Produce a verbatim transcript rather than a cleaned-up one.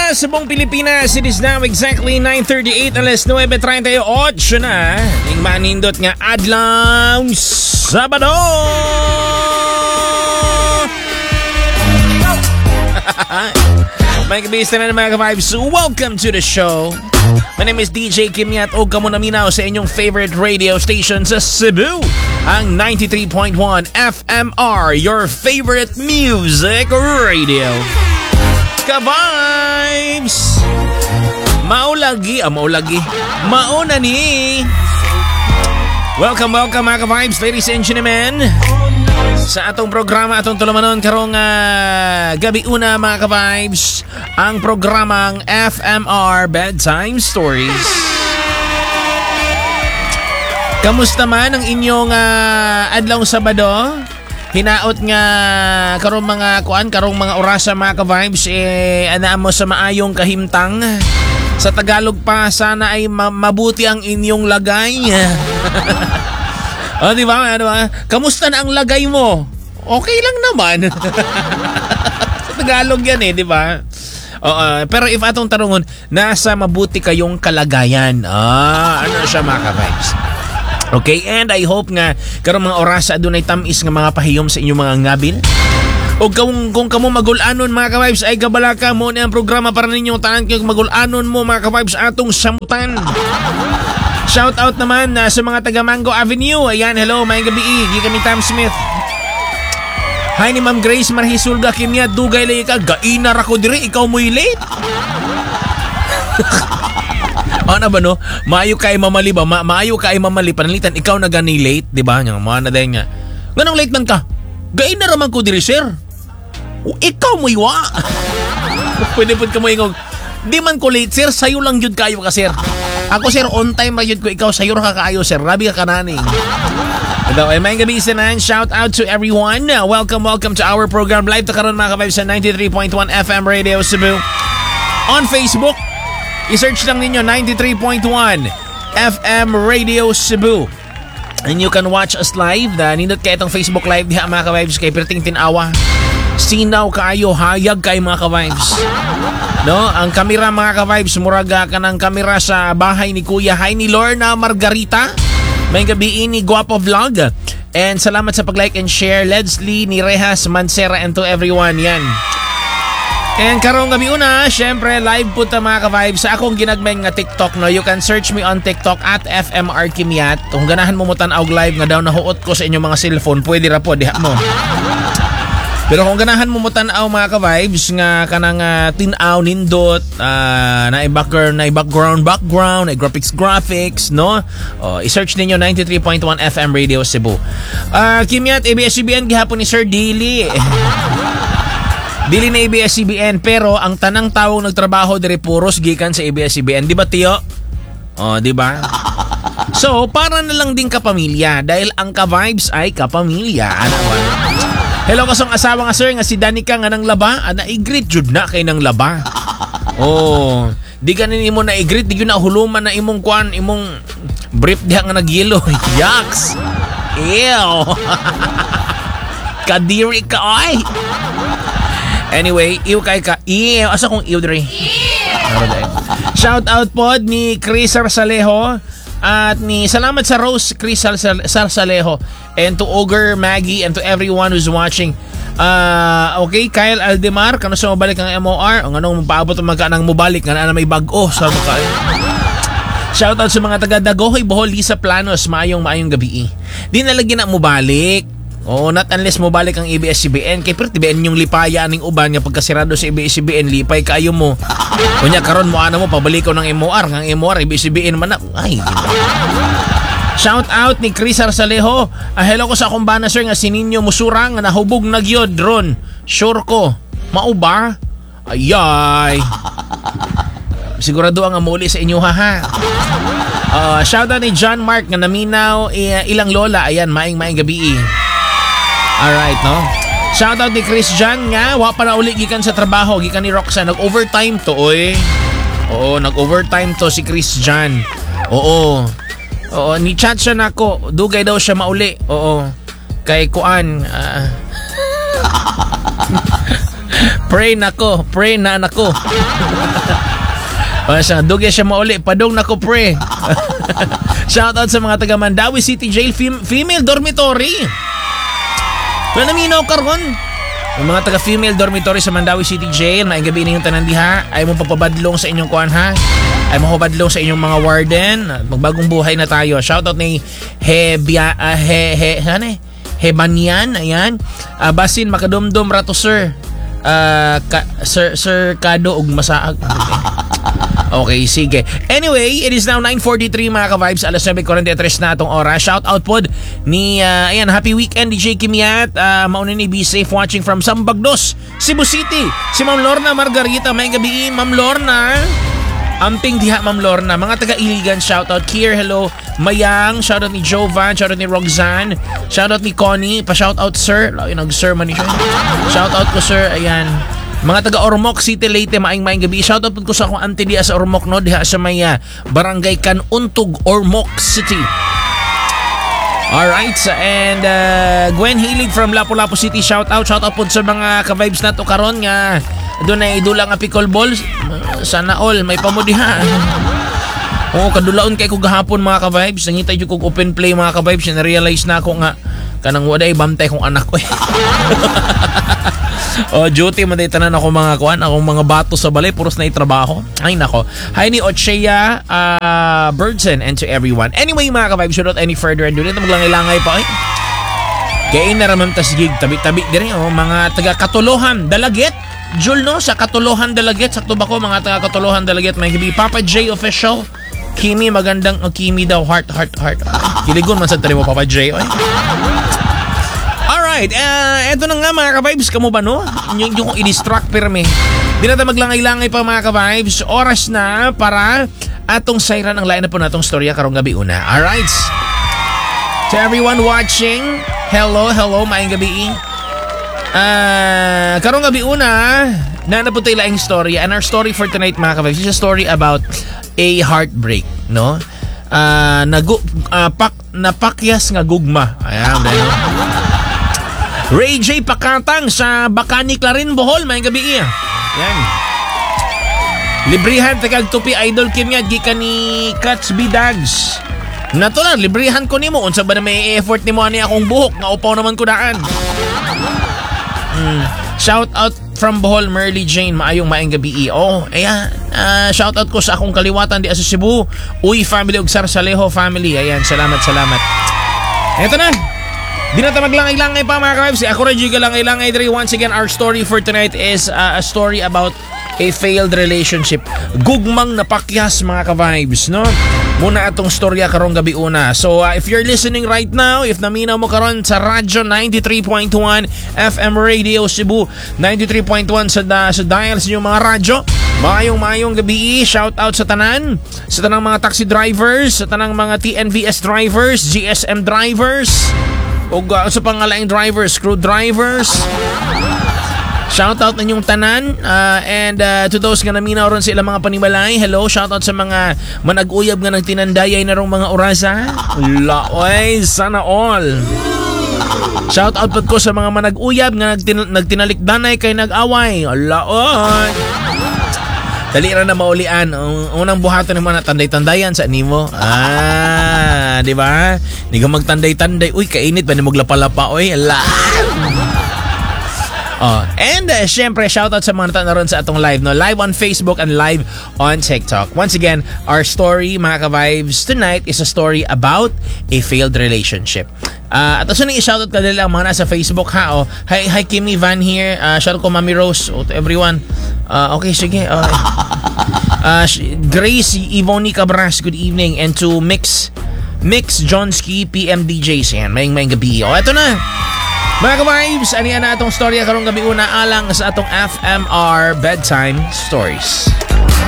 umaga sa buong Pilipinas. It is now exactly nine thirty-eight, alas nuwebe treinta y ocho na. Ning manindot nga adlaw Sabado. Mga kabista na mga ka-vibes, welcome to the show. My name is D J Kimyat o kamo naminaw sa inyong favorite radio station sa Cebu, ang ninety-three point one F M R, your favorite music radio. Ka-vibes! Maulagi, ah maulagi, mauna ni. Welcome, welcome mga ka-vibes, ladies and gentlemen, sa atong programa, atong tulumanon karong uh, gabi una mga ka-vibes, ang programang F M R Bedtime Stories. Kamusta man ang inyong uh, adlaw Sabado? Hinaot nga karong mga kuan, karong mga orasa mga ka-vibes, eh ana mo sa maayong kahimtang. Sa Tagalog pa, sana ay ma- mabuti ang inyong lagay. O, di ba? Ano ba? Kamusta na ang lagay mo? Okay lang naman. Sa Tagalog yan eh, di ba? Uh, pero if atong tarungon, nasa mabuti kayong kalagayan. Ah, ano siya mga ka-vibes? Okay, and I hope nga karong mga oras sa adunay tamis nga mga pahiyom sa inyong mga ngabil. O kung, kung kamo magulanon mga ka-vibes, ay gabalaka mo na ang programa para ninyong tanan kung magulanon mo mga ka-vibes atong samutan. Shout out naman uh, sa mga taga Mango Avenue. Ayan, hello, mayang gabi. Gikan ni Tam Smith. Hi ni Ma'am Grace Marhisulga Kimya, dugay lay ka, gainar ako dire, ikaw mo'y late. Ano ba no? Maayo kay mamali ba? Ma maayo kay mamali panalitan, ikaw na gani late, di ba? Yang mga na dahil nga. Ganong late man ka? Gainar naman ko dire, sir. O, ikaw mo'y wa. Pwede po ka mo ingog. Di man ko late, sir. Sayo lang yun kayo ka, sir. Ako, sir, on time ra yun ko. Ikaw, sayo ka kayo, sir. Rabi ka kananing. Ito, ay may gabi isanan. Shout out to everyone. Welcome, welcome to our program. Live to karon mga ka-vibes sa ninety-three point one F M Radio Cebu. On Facebook, i-search lang ninyo ninety-three point one F M Radio Cebu. And you can watch us live. Da, nindot kayo itong Facebook Live diha mga ka-vibes kay Perting Tinawa. Sinaw kayo, hayag kayo mga ka-vibes. No, ang kamera mga ka-vibes, muraga ka ng kamera sa bahay ni Kuya. Hi ni Lorna Margarita. May gabi ni Guapo Vlog. And salamat sa pag-like and share. Leslie ni Rehas Mansera and to everyone. Yan. And karong gabi una, syempre live po ta mga ka-vibes sa akong ginagmay nga TikTok. No, you can search me on TikTok at F M R Kimyat. Kung ganahan mo mo tan-og live nga daw nahuot ko sa inyong mga cellphone, pwede ra po diha mo. Pero kung ganahan mo mo tan-aw mga ka-vibes nga kanang uh, tin-aw nindot, uh, na i-background, na i-background, background, na graphics graphics, no? Oh, i-search ninyo ninety-three point one F M Radio Cebu. Uh, Kimyat, A B S C B N gihapon ni Sir Dili. Dili na A B S C B N, pero ang tanang tawong nagtrabaho dire puros gikan sa A B S C B N, di ba tiyo? Oh, di ba? So, para na lang din kapamilya dahil ang ka-vibes ay kapamilya. Ano ba? Hello kasong asawa nga sir nga si Danica nga nang laba, ana i-greet jud na kay nang laba. Oh, di ganin imo na i-greet, di gyud na huluman na imong kwan, imong brief diha nga nagyelo. Yucks. Ew. Kadiri ka oy. Anyway, iw kay ka. Ew, asa kong iw dire? Shout out pod ni Chris Arsalejo. At ni salamat sa Rose Chris Sarsalejo and to Ogre Maggie and to everyone who's watching. Uh, okay, Kyle Aldemar, kano sa mabalik ang M O R? Ang anong paabot magka nang mubalik nga na may bag-o sa mukha. Shout out sa mga taga Dagohoy, Bohol, Lisa Planos, maayong maayong gabi. Di na lagi na mubalik. Oh, not unless mo balik ang A B S C B N. Kay pero tibayan yung lipaya ning uban nga pagkasirado sa A B S C B N, lipay kayo mo. Kunya karon mo ana mo pabalik ko ng M O R, ng M O R A B S C B N man na. Ay. Shout out ni Chris Arsalejo. Ah, hello ko sa akong bana sir nga si Ninyo Musurang nga nahubog na gyud ron. Sure ko. Mao ba? Ayay. Sigurado ang amuli sa inyo ha ha. Uh, shout out ni John Mark nga naminaw uh, ilang lola. Ayan, maing-maing gabi. Alright, no? Shoutout ni Chris Jan nga, wa pa na uli gikan sa trabaho, gikan ni Roxanne, nag-overtime to, oy. Oo, nag-overtime to si Chris Jan. Oo. Oo, ni chat siya nako, dugay daw siya mauli. Oo. Kay kuan, uh, Pray nako, pray na nako. O siya, dugay siya mauli, padong nako pre. Shoutout sa mga taga Mandawi City Jail fem- Female Dormitory. Wala naminaw karon. Yung mga taga Female Dormitory sa Mandawi City Jail, maayong gabi ninyong tanan diha. Ay mo papabadlong sa inyong kuan ha. Ay mo papabadlong sa inyong mga warden. Magbagong buhay na tayo. Shoutout ni Hebia uh, he he ano eh? Hebanian, ayan. Uh, basin makadumdum rato sir. Uh, ka, sir sir Kado ug masaag. Okay, sige. Anyway, it is now nine forty-three mga ka-vibes. Alas nine forty-three na atong oras. Shout out pod ni, uh, ayan, happy weekend D J Kimiat. Uh, mauna ni be safe watching from Sambagdos, Cebu City. Si Ma'am Lorna Margarita, may gabi. Ma'am Lorna. Amping diha, Ma'am Lorna. Mga taga-Iligan, shout out. Kier, hello. Mayang, shout out ni Jovan, shout out ni Roxanne, shout out ni Connie. Pa-shout out, sir. Lagi nag-sir man ni siya. Shout out ko, sir. Ayan. Mga taga Ormoc City, Leyte, maayong maayong gabi. Shoutout po ko sa akong auntie diha sa Ormoc, no? Diha sa may uh, Barangay Canuntog, Ormoc City. Alright, and uh, Gwen Hilig from Lapu-Lapu City, shoutout. Shoutout po sa mga ka-vibes na to karon nga doon ay idula nga pickleball. Sana all, may pamudiha. Oo, kadulaon kay ko gahapon mga ka-vibes. Nangitay yung kong open play mga ka-vibes. Na-realize na ako nga kanang waday bantay kong anak ko. Oh, duty man day tanan ako mga kuan, akong mga bato sa balay puros na itrabaho. Ay nako. Hi ni Ochea uh, Birdson and to everyone. Anyway mga ka-vibes, without any further ado, dito maglangay-langay pa eh. Kaya na ramam tas gig tabi-tabi dire oh, mga taga Katuluhan, Dalaget. Jul no sa Katuluhan, Dalaget. Sakto ba ko mga taga Katuluhan, Dalaget? May gabi Papa J official. Kimi magandang oh, Kimi daw heart heart heart. Kiligon man sa tali mo Papa J oy. Alright, uh, eto na nga mga ka-vibes, kamo ba no? Yung, yung i-distract pirme. Di na tayo maglangay-langay pa mga ka-vibes. Oras na para atong sayran ang lain na po natong storya karong gabi una. Alright. To everyone watching, hello, hello, maayong gabi. Uh, karong gabi una, na na po tayo laing story. And our story for tonight mga ka-vibes is a story about a heartbreak, no? Uh, nagu, uh, pak, napakyas nga gugma. Ayan, dahil Ray J. Pakatang sa Bacani Clarin, Bohol. May gabi iya. Yan. Librihan, tagal tupi, idol Kim yan. Gikan ni Cuts B. Dags. Nato lang, librihan ko ni mo. Unsa ba na may effort ni mo ani akong buhok? Nga upaw naman ko daan. Mm. Shout out from Bohol, Merly Jane. Maayong maayong gabi. Oh, ayan. Uh, shout out ko sa akong kaliwatan di sa Cebu. Uy family ug Sarsalejo family. Ayan, salamat, salamat. Eto na. Di na tayo maglangay-langay pa mga ka-vibes. Ako rin yung langay-langay. Once again, our story for tonight is uh, a story about a failed relationship. Gugmang napakyas mga ka-vibes, no? Muna atong storya karong gabi una. So, uh, if you're listening right now, if naminaw mo karon sa Radyo ninety-three point one F M Radio Cebu, ninety-three point one sa, da, sa dial sa inyong mga radyo, mayong-mayong gabi. Shout out sa tanan, sa tanang mga taxi drivers, sa tanang mga T N V S drivers, G S M drivers, o uh, sa pangalaing drivers, crew drivers. Shoutout na inyong tanan uh, and uh, to those nga naminaw ron sa ilang mga panimalay. Hello, shoutout sa mga manag-uyab nga nagtinandayay na rong mga orasa. Laoy, sana all. Shoutout po ko sa mga manag-uyab nga nagtin- nagtinalikdanay kay nag-away. Laoy. Dali ra na maulian. Ang unang buhaton naman na tanday-tandayan sa nimo. Ah, di ba? Di ka magtanday-tanday. Uy, kainit ba ni mo glapa-lapa oy? La. Oh, and uh, syempre shoutout sa mga naroon sa atong live, no? Live on Facebook and live on TikTok. Once again, our story mga ka-vibes tonight is a story about a failed relationship. Uh, at aso nang i-shoutout ka nila ang mga nasa Facebook ha. Oh. Hi, hi Kimmy Van here. Uh, shoutout ko Mami Rose. Oh, to everyone. Uh, okay, sige. Uh, uh, Grace Ivoni Cabras, good evening. And to Mix Mix Johnski P M D Js. Yan, maying maying gabi. Oh, eto na. Mga ka-vibes, aniyan na atong storya karong gabi una alang sa atong F M R Bedtime Stories.